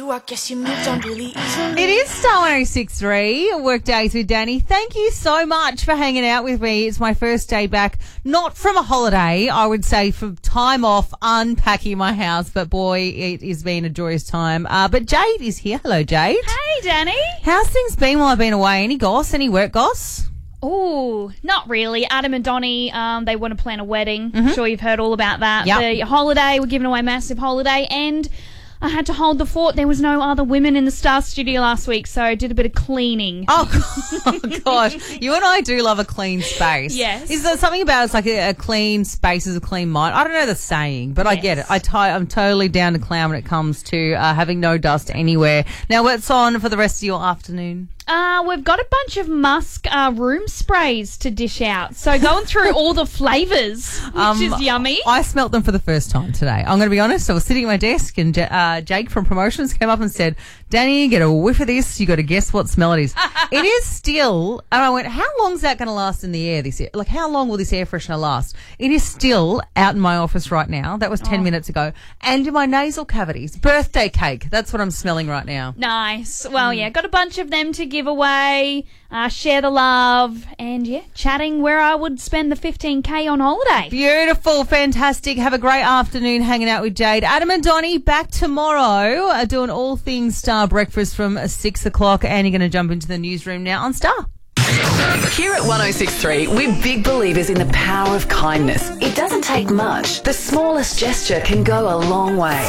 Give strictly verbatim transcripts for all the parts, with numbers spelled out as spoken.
you, I guess you moved on really easily. It is Star one oh six point three, Workdays with Danny. Thank you so much for hanging out with me. It's my first day back, not from a holiday, I would say from time off, unpacking my house. But boy, it has been a joyous time. Uh, but Jade is here. Hello, Jade. Hey, Danny. How's things been while I've been away? Any goss? Any work goss? Oh, not really. Adam and Donnie, um, they want to plan a wedding. Mm-hmm. I'm sure you've heard all about that. Yep. The holiday, we're giving away a massive holiday, and I had to hold the fort. There was no other women in the Star Studio last week, so I did a bit of cleaning. Oh, gosh. You and I do love a clean space. Yes. Is there something about it's like a, a clean space is a clean mind? I don't know the saying, but I Yes. get it. I t- I'm totally down to clown when it comes to uh, having no dust anywhere. Now, what's on for the rest of your afternoon? Uh, we've got a bunch of Musk uh, room sprays to dish out. So going through all the flavours, which Um, is yummy. I smelt them for the first time today. I'm going to be honest. I was sitting at my desk and uh, Jake from promotions came up and said, Danny, get a whiff of this. You got to guess what smell it is. It is still, and I went, how long is that going to last in the air this year? Like, how long will this air freshener last? It is still out in my office right now. That was ten Oh. minutes ago. And in my nasal cavities. Birthday cake. That's what I'm smelling right now. Nice. Well, yeah, got a bunch of them to give away, uh, share the love, and, yeah, chatting where I would spend the fifteen K on holiday. Beautiful, fantastic. Have a great afternoon hanging out with Jade. Adam and Donnie back tomorrow, uh, doing all things Star Breakfast from uh, six o'clock, and you're going to jump into the newsroom now on Star. Here at one oh six point three, we're big believers in the power of kindness. It doesn't take much. The smallest gesture can go a long way.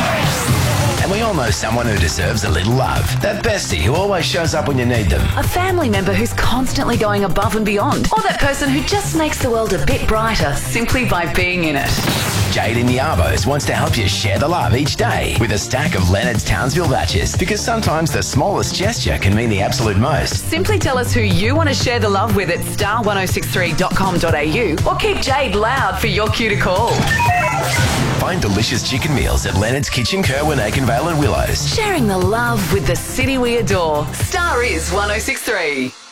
And we all know someone who deserves a little love. That bestie who always shows up when you need them. A family member who's constantly going above and beyond. Or that person who just makes the world a bit brighter simply by being in it. Jade in the Arbos wants to help you share the love each day with a stack of Leonard's Townsville vouchers, because sometimes the smallest gesture can mean the absolute most. Simply tell us who you want to share the love with at star one oh six three dot com dot a u or keep Jade loud for your cue to call. Find delicious chicken meals at Leonard's Kitchen, Kerwin, Aikenvale and Willows. Sharing the love with the city we adore. Star is one oh six point three.